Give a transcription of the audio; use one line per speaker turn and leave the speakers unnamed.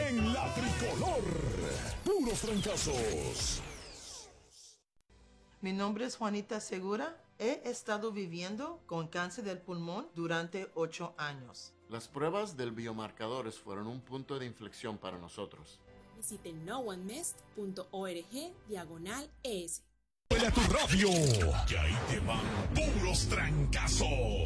en la tricolor. Puros trancazos.
Mi nombre es Juanita Segura. He estado viviendo con cáncer del pulmón durante 8 años.
Las pruebas del biomarcadores fueron un punto de inflexión para nosotros.
Visite noonemest.org/ES.
¡Huele a tu radio! Que ahí te van puros trancazos.